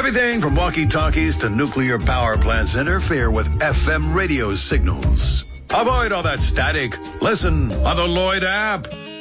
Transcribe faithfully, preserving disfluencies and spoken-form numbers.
Everything from walkie-talkies to nuclear power plants interfere with F M radio signals. Avoid all that static. Listen on the Lloyd app.